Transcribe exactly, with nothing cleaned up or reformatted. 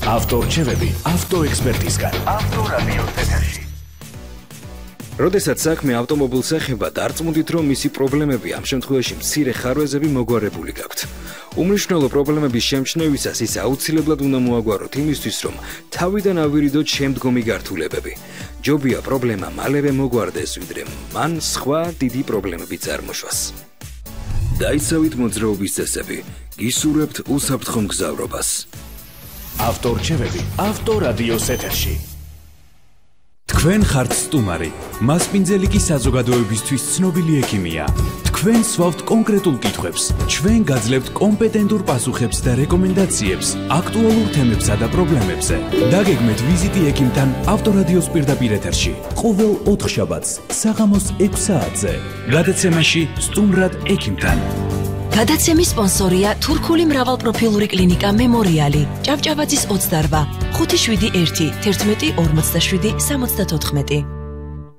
ავტორჩევები ავტოექსპერტისგან. ავტორადიოს ეთერში. როდესაც საქმე ავტომობილს ეხება, დარწმუნდით, რომ მისი პრობლემები ამ შემთხვევაში მცირე ხარვეზები მოგვარებული გაქვთ. უმნიშვნელო პრობლემების შემჩნევისას ის აუცილებლად უნდა მოაგვაროთ იმისთვის, რომ თავიდან ავირიდოთ შემდგომი გართულებები. ჯობია პრობლემა მალევე მოგვარდეს, ვიდრე მან სხვა დიდი პრობლემები წარმოშვას. დაიცავით მოძრაობის წესები, გისურვებთ უსაფრთხო მგზავრობას. ავტორჩევები ავტორადიოს ეთერში. თქვენ ხართ სტუმარი, მასპინძელი კი საზოგადოებისთვის ცნობილი ექიმია. თქვენ სვავთ კონკრეტულ კითხვებს, ჩვენ გაძლევთ კომპეტენტურ პასუხებს და რეკომენდაციებს აქტუალურ თემებსა და პრობლემებზე. დაგეგმეთ ვიზიტი ექიმთან ავტორადიოს პირდაპირ ეთერში. ყოველ ოთხშაბათს საღამოს ექვს საათზე. გადაცემაში სტუმრად ექიმთან. გადაცემის სპონსორია თურქული მრავალპროფილური კლინიკა მემორიალი, ჭავჭავაძის ოცდარვა, ხუთი შვიდი ერთი, თერთმეტი ორმოცდაშვიდი სამოცდათოთხმეტი.